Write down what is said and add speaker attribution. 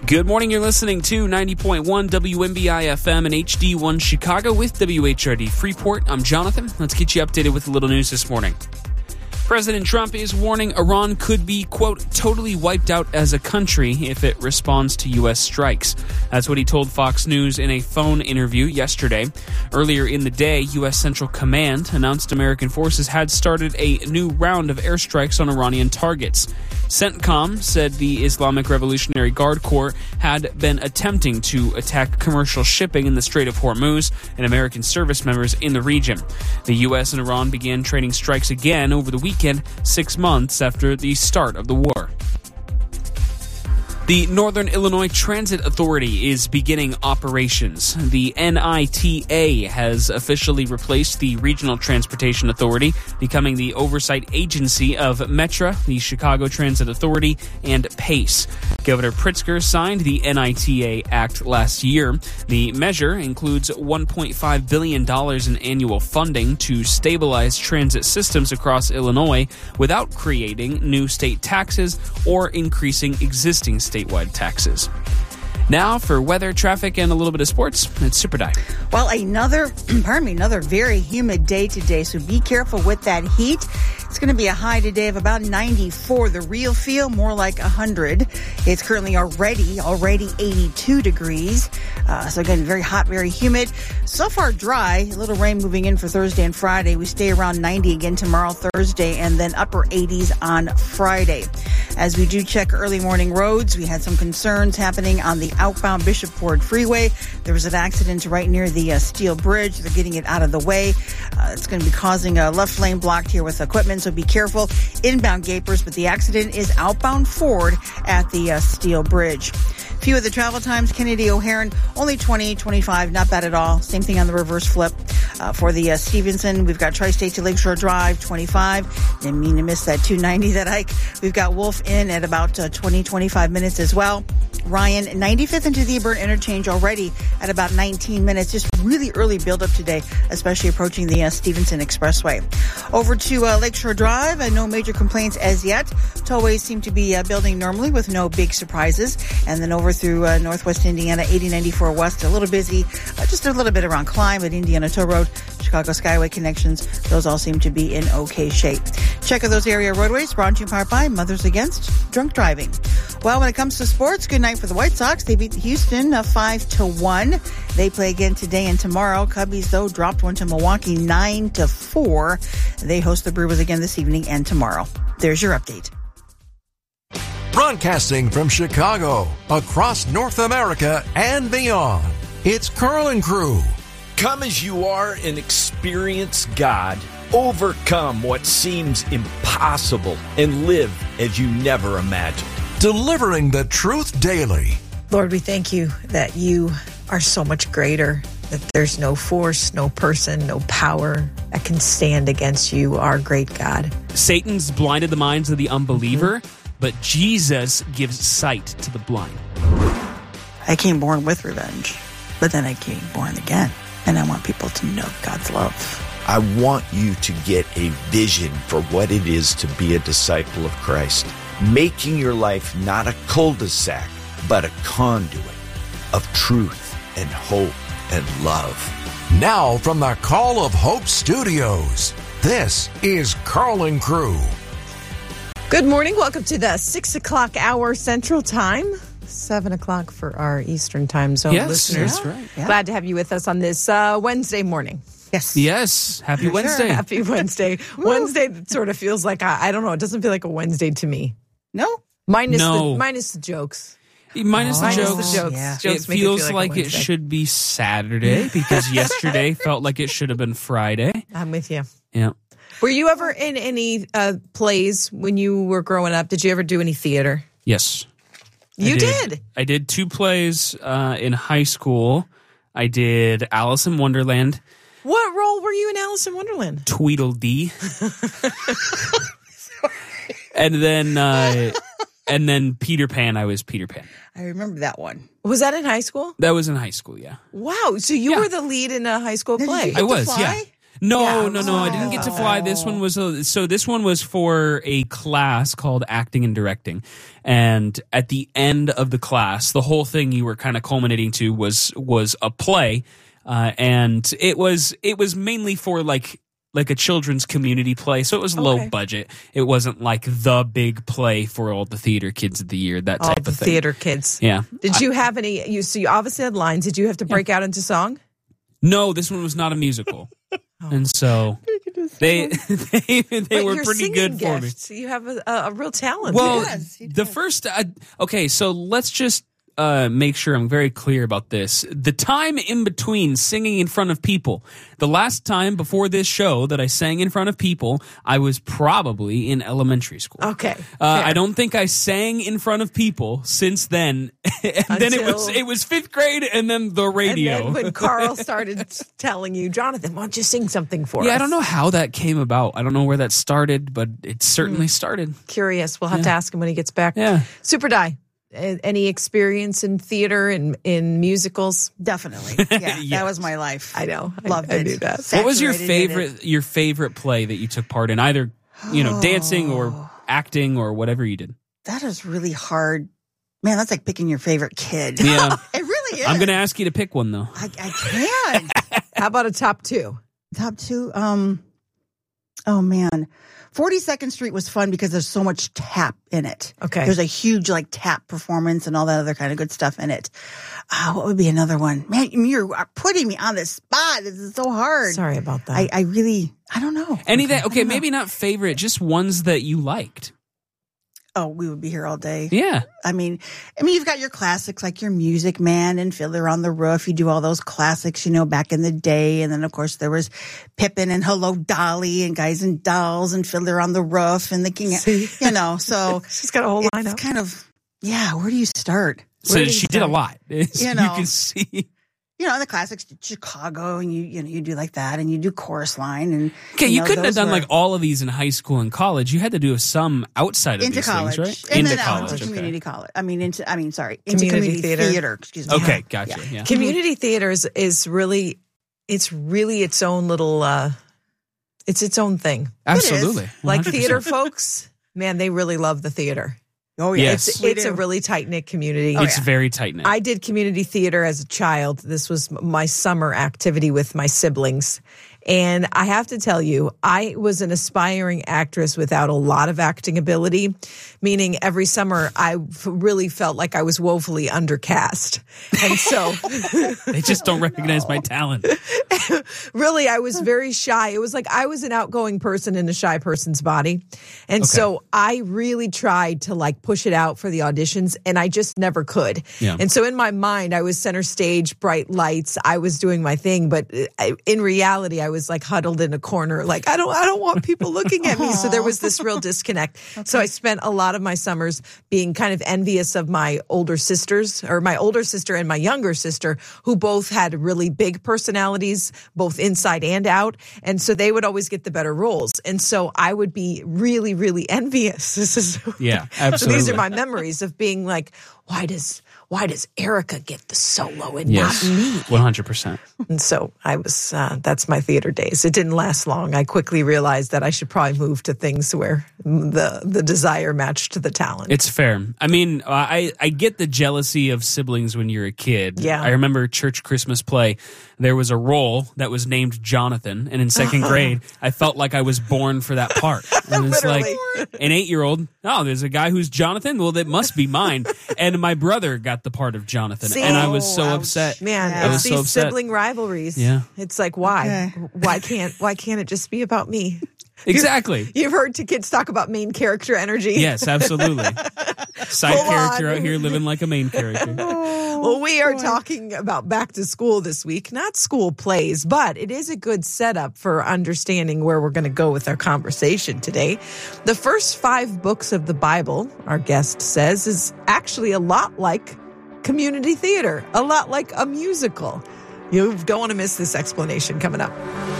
Speaker 1: Good morning. You're listening to 90.1 WMBI FM and HD1 Chicago with WHRD Freeport. I'm Jonathan. Let's get you updated with a little news this morning. President Trump is warning Iran could be, quote, totally wiped out as a country if it responds to U.S. strikes. That's what he told Fox News in a phone interview yesterday. Earlier in the day, U.S. Central Command announced American forces had started a new round of airstrikes on Iranian targets. CENTCOM said the Islamic Revolutionary Guard Corps had been attempting to attack commercial shipping in the Strait of Hormuz and American service members in the region. The U.S. and Iran began training strikes again over the weekend, 6 months after the start of the war. The Northern Illinois Transit Authority is beginning operations. The NITA has officially replaced the Regional Transportation Authority, becoming the oversight agency of Metra, the Chicago Transit Authority, and PACE. Governor Pritzker signed the NITA Act last year. The measure includes $1.5 billion in annual funding to stabilize transit systems across Illinois without creating new state taxes or increasing existing statewide taxes. Now for weather, traffic, and a little bit of sports, it's Super Di.
Speaker 2: Well, another very humid day today, so be careful with that heat. It's going to be a high today of about 94. The real feel, more like 100. It's currently already 82 degrees. So again, very hot, very humid. So far dry. A little rain moving in for Thursday and Friday. We stay around 90 again tomorrow, Thursday, and then upper 80s on Friday. As we do check early morning roads, we had some concerns happening on the outbound Bishopford Freeway. There was an accident right near the Steel Bridge. They're getting it out of the way. It's going to be causing a left lane blocked here with equipment, so be careful. Inbound Gapers, but the accident is outbound Ford at the Steel Bridge. Few of the travel times, Kennedy O'Hare, only 20, 25, not bad at all. Same thing on the reverse flip. For the Stevenson, we've got Tri-State to Lakeshore Drive, 25. Didn't mean to miss that 290, that hike. We've got Wolf in at about 20, 25 minutes as well. Ryan, 95th into the Eburn Interchange already at about 19 minutes. Just really early buildup today, especially approaching the Stevenson Expressway. Over to Lakeshore Drive, no major complaints as yet. Tollways seem to be building normally with no big surprises. And then over through Northwest Indiana, 8094 West, a little busy. Just a little bit around Climb at Indiana Toll Road, Chicago Skyway connections. Those all seem to be in okay shape. Check out those area roadways brought to you by Mothers Against Drunk Driving. Well, when it comes to sports, good night for the White Sox. They beat Houston 5-1. They play again today and tomorrow. Cubbies, though, dropped one to Milwaukee 9-4. They host the Brewers again this evening and tomorrow. There's your update.
Speaker 3: Broadcasting from Chicago, across North America and beyond, it's Carl and Crew.
Speaker 4: Come as you are and experience God. Overcome what seems impossible and live as you never imagined.
Speaker 3: Delivering the truth daily.
Speaker 5: Lord, we thank you that you are so much greater, that there's no force, no person, no power that can stand against you, our great God.
Speaker 1: Satan's blinded the minds of the unbeliever, but Jesus gives sight to the blind.
Speaker 2: I came born with revenge, but then I came born again, and I want people to know God's love.
Speaker 4: I want you to get a vision for what it is to be a disciple of Christ, making your life not a cul-de-sac, but a conduit of truth and hope and love.
Speaker 3: Now from the Call of Hope Studios, this is Carl and Crew.
Speaker 5: Good morning. Welcome to the 6 o'clock hour Central Time. 7 o'clock for our Eastern Time Zone listeners.
Speaker 1: That's right.
Speaker 2: Yeah.
Speaker 5: Glad to have you with us on this Wednesday morning.
Speaker 1: Yes. Happy Wednesday.
Speaker 5: Happy Wednesday. Wednesday sort of feels like, I don't know, it doesn't feel like a Wednesday to me.
Speaker 2: No?
Speaker 5: Minus the jokes.
Speaker 1: Minus the jokes.
Speaker 5: Yeah.
Speaker 1: It feels like it should be Saturday because yesterday felt like it should have been Friday.
Speaker 5: I'm with you.
Speaker 1: Yeah.
Speaker 5: Were you ever in any plays when you were growing up? Did you ever do any theater?
Speaker 1: Yes.
Speaker 5: You did?
Speaker 1: I did 2 plays in high school. I did Alice in Wonderland.
Speaker 5: What role were you in Alice in Wonderland?
Speaker 1: Tweedledee. And then Peter Pan, I was Peter Pan.
Speaker 2: I remember that one.
Speaker 5: Was that in high school?
Speaker 1: That was in high school, yeah.
Speaker 5: Wow. So you were the lead in a high school play.
Speaker 1: I was, yeah. No,
Speaker 5: Yeah.
Speaker 1: no. I didn't get to fly. This one was this one was for a class called acting and directing. And at the end of the class, the whole thing you were kind of culminating to was a play, and it was mainly for like a children's community play. So it was low budget. It wasn't like the big play for all the theater kids of the year, that type
Speaker 5: the
Speaker 1: of thing.
Speaker 5: theater kids.
Speaker 1: Yeah.
Speaker 5: Did you have any? You obviously had lines. Did you have to break out into song?
Speaker 1: No, this one was not a musical. And so they were pretty good for me.
Speaker 5: So you have a real talent.
Speaker 1: Well,
Speaker 2: Yes, he
Speaker 1: the
Speaker 2: does.
Speaker 1: first okay, so let's just make sure I'm very clear about this. The time in between singing in front of people, the last time before this show that I sang in front of people, I was probably in elementary school.
Speaker 5: Okay.
Speaker 1: I don't think I sang in front of people since then. And then it was 5th grade, and then the radio.
Speaker 5: And then when Carl started telling you, Jonathan, why don't you sing something for us?
Speaker 1: Yeah, I don't know how that came about. I don't know where that started, but it certainly started.
Speaker 5: Curious. We'll have to ask him when he gets back.
Speaker 1: Yeah.
Speaker 5: Super Die. Any experience in theater and in musicals?
Speaker 2: Definitely. Yeah,
Speaker 1: Yes.
Speaker 2: that was my life.
Speaker 5: I know.
Speaker 2: Loved
Speaker 5: I
Speaker 2: it.
Speaker 5: knew that.
Speaker 1: What was your
Speaker 2: Saturated in it.
Speaker 1: favorite play that you took part in? Either, dancing or acting or whatever you did.
Speaker 2: That is really hard. Man, that's like picking your favorite kid.
Speaker 1: Yeah.
Speaker 2: It really is.
Speaker 1: I'm going to ask you to pick one, though.
Speaker 2: I can't.
Speaker 5: How about a top two?
Speaker 2: Top two. Oh man, 42nd Street was fun because there's so much tap in it.
Speaker 5: Okay.
Speaker 2: There's a huge like tap performance and all that other kind of good stuff in it. What would be another one? Man, you're putting me on the spot. This is so hard.
Speaker 5: Sorry about that.
Speaker 2: I don't know.
Speaker 1: Any that, okay, maybe not favorite, just ones that you liked.
Speaker 2: Oh, we would be here all day.
Speaker 1: Yeah.
Speaker 2: I mean, you've got your classics like your Music Man and Fiddler on the Roof. You do all those classics, back in the day. And then, of course, there was Pippin and Hello Dolly and Guys and Dolls and Fiddler on the Roof and the King, so
Speaker 5: She's got a whole
Speaker 2: it's
Speaker 5: lineup.
Speaker 2: kind of, where do you start?
Speaker 1: So she did a lot. You
Speaker 2: know.
Speaker 1: can see.
Speaker 2: The classics, Chicago, and you do like that, and you do Chorus Line, and
Speaker 1: Okay, you couldn't have
Speaker 2: those
Speaker 1: done
Speaker 2: were-
Speaker 1: like all of these in high school and college. You had to do some outside of
Speaker 2: into
Speaker 1: these
Speaker 2: college,
Speaker 1: things, right?
Speaker 2: and
Speaker 1: Into
Speaker 2: then out
Speaker 1: college.
Speaker 2: into
Speaker 1: Okay.
Speaker 2: community college. Into
Speaker 5: Community
Speaker 2: community
Speaker 5: theater.
Speaker 2: theater. Excuse me.
Speaker 1: Okay, gotcha. Yeah.
Speaker 5: Community theater is really, it's really its own little, it's its own thing.
Speaker 1: Absolutely.
Speaker 5: Like
Speaker 1: 100%.
Speaker 5: theater folks, man, they really love the theater.
Speaker 2: Oh yeah,
Speaker 1: Yes.
Speaker 2: we
Speaker 5: It's
Speaker 2: do.
Speaker 5: a really tight-knit community.
Speaker 1: It's very tight knit.
Speaker 5: I did community theater as a child. This was my summer activity with my siblings. And I have to tell you, I was an aspiring actress without a lot of acting ability, meaning every summer I really felt like I was woefully undercast. And so
Speaker 1: They just don't recognize my talent.
Speaker 5: really, I was very shy. It was like I was an outgoing person in a shy person's body. And so I really tried to like push it out for the auditions, and I just never could.
Speaker 1: Yeah.
Speaker 5: And so in my mind, I was center stage, bright lights. I was doing my thing, but in reality, I was like huddled in a corner. Like, I don't want people looking at me. So there was this real disconnect. So I spent a lot of my summers being kind of envious of my older sisters, or my older sister and my younger sister, who both had really big personalities, both inside and out. And so they would always get the better roles. And so I would be really, really envious. This is
Speaker 1: Yeah,
Speaker 5: So
Speaker 1: absolutely.
Speaker 5: these are my memories of being like, why does Erica get the solo and
Speaker 1: Yes.
Speaker 5: not me?
Speaker 1: 100%.
Speaker 5: And so I was, that's my theater days. It didn't last long. I quickly realized that I should probably move to things where the desire matched the talent.
Speaker 1: It's fair. I mean, I get the jealousy of siblings when you're a kid.
Speaker 5: Yeah.
Speaker 1: I remember church Christmas play. There was a role that was named Jonathan, and in second grade, I felt like I was born for that part. And it's like an 8-year-old. Oh, there's a guy who's Jonathan. Well, that must be mine. And my brother got the part of Jonathan,
Speaker 5: See?
Speaker 1: and I was so
Speaker 2: ouch.
Speaker 1: upset.
Speaker 5: Man,
Speaker 2: Yeah.
Speaker 1: I
Speaker 5: it's
Speaker 1: was
Speaker 5: these
Speaker 1: so upset.
Speaker 5: sibling rivalries.
Speaker 1: Yeah.
Speaker 5: It's like, why?
Speaker 2: Okay.
Speaker 5: Why can't it just be about me?
Speaker 1: Exactly.
Speaker 5: You've heard kids talk about main character energy.
Speaker 1: Yes, absolutely. Side
Speaker 5: Full
Speaker 1: character
Speaker 5: on.
Speaker 1: out here living like a main character.
Speaker 5: Well, we are talking about back to school this week, not school plays, but it is a good setup for understanding where we're going to go with our conversation today. The first 5 books of the Bible, our guest says, is actually a lot like community theater, a lot like a musical. You don't want to miss this explanation coming up.